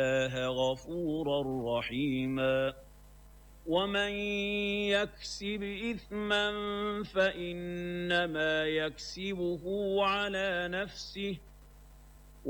غفورا رحيما ومن يكسب إثما فإنما يكسبه على نفسه